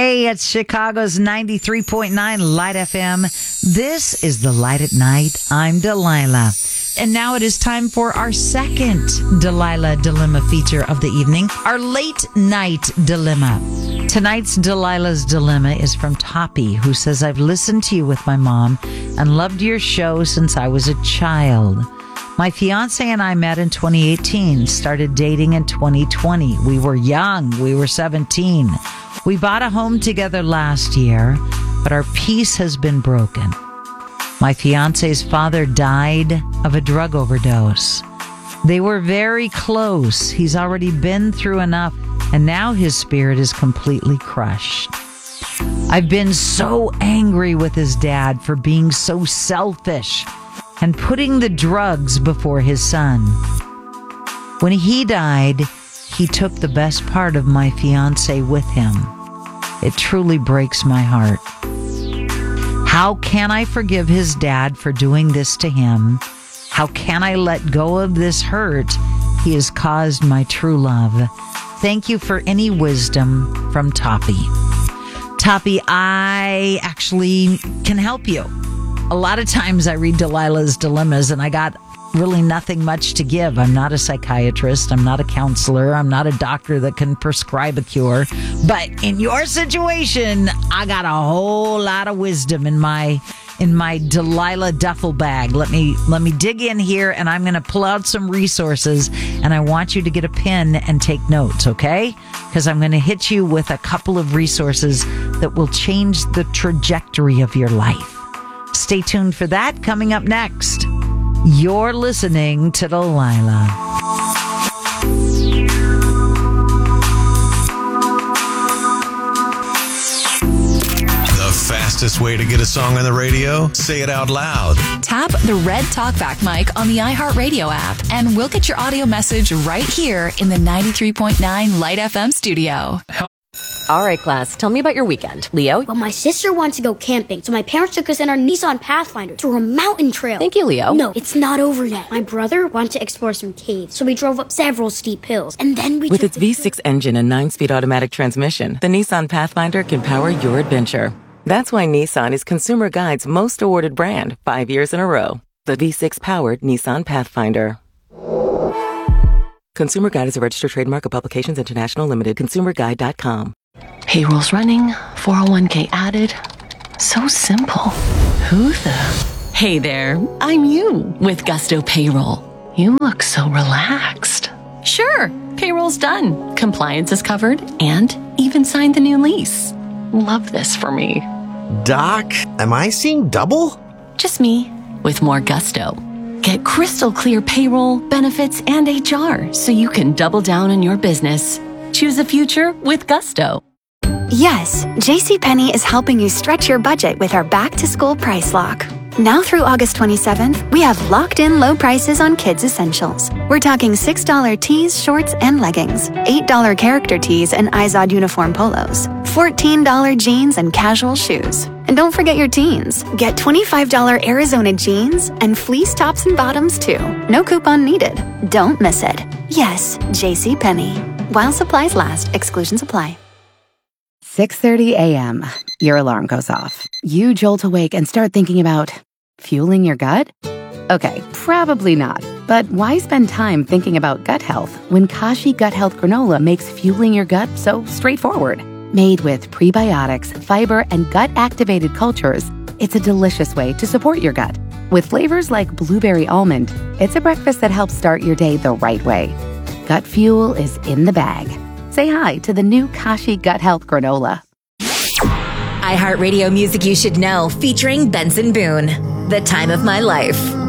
Hey, it's Chicago's 93.9 Light FM. This is The Light at Night. I'm Delilah. And now it is time for our second Delilah Dilemma feature of the evening, our late night dilemma. Tonight's Delilah's Dilemma is from Toppy, who says, I've listened to you with my mom and loved your show since I was a child. My fiance and I met in 2018, started dating in 2020. We were young. We were 17. We bought a home together last year, but our peace has been broken. My fiance's father died of a drug overdose. They were very close. He's already been through enough, and now his spirit is completely crushed. I've been so angry with his dad for being so selfish and putting the drugs before his son. When he died, he took the best part of my fiance with him. It truly breaks my heart. How can I forgive his dad for doing this to him? How can I let go of this hurt he has caused my true love? Thank you for any wisdom from Toppy. Toppy, I actually can help you. A lot of times I read Delilah's Dilemmas and I got really nothing much to give. I'm not a psychiatrist. I'm not a counselor. I'm not a doctor that can prescribe a cure. But in your situation, I got a whole lot of wisdom in my Delilah duffel bag. Let me dig in here, and I'm going to pull out some resources, and I want you to get a pen and take notes, okay? Because I'm going to hit you with a couple of resources that will change the trajectory of your life. Stay tuned for that coming up next. You're listening to Delilah. The fastest way to get a song on the radio? Say it out loud. Tap the red talkback mic on the iHeartRadio app, and we'll get your audio message right here in the 93.9 Light FM studio. All right, class, tell me about your weekend. Leo? Well, my sister wants to go camping, so my parents took us in our Nissan Pathfinder through a mountain trail. Thank you, Leo. No, it's not over yet. My brother wanted to explore some caves, so we drove up several steep hills, and then we With its V6 engine and 9-speed automatic transmission, the Nissan Pathfinder can power your adventure. That's why Nissan is Consumer Guide's most awarded brand 5 years in a row. The V6-powered Nissan Pathfinder. Consumer Guide is a registered trademark of Publications International Limited. ConsumerGuide.com. Payroll's running, 401k added. So simple. Who the? Hey there, I'm you with Gusto Payroll. You look so relaxed. Sure, payroll's done. Compliance is covered and even signed the new lease. Love this for me. Doc, am I seeing double? Just me with more gusto. Get crystal clear payroll, benefits, and HR so you can double down on your business. Choose a future with Gusto. Yes, JCPenney is helping you stretch your budget with our back-to-school price lock. Now through August 27th, we have locked-in low prices on kids' essentials. We're talking $6 tees, shorts, and leggings, $8 character tees and Izod uniform polos, $14 jeans and casual shoes. And don't forget your teens. Get $25 Arizona jeans and fleece tops and bottoms, too. No coupon needed. Don't miss it. Yes, JCPenney. While supplies last, exclusions apply. 6:30 a.m. Your alarm goes off. You jolt awake and start thinking about fueling your gut? Okay, probably not. But why spend time thinking about gut health when Kashi Gut Health Granola makes fueling your gut so straightforward? Made with prebiotics, fiber, and gut-activated cultures, it's a delicious way to support your gut. With flavors like blueberry almond, it's a breakfast that helps start your day the right way. Gut fuel is in the bag. Say hi to the new Kashi Gut Health Granola. iHeartRadio Music You Should Know, featuring Benson Boone. The Time of My Life.